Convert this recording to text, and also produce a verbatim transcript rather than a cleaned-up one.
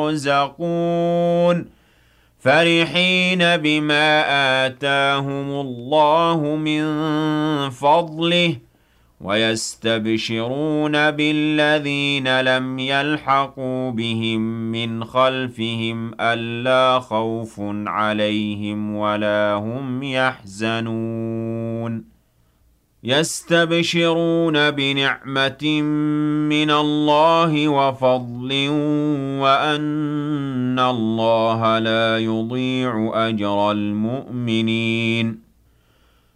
يرزقون فرحين بما آتاهم الله من فضله ويستبشرون بالذين لم يلحقوا بهم من خلفهم ألا خوف عليهم ولا هم يحزنون يستبشرون بنعمة من الله وفضل وأن الله لا يضيع أجر المؤمنين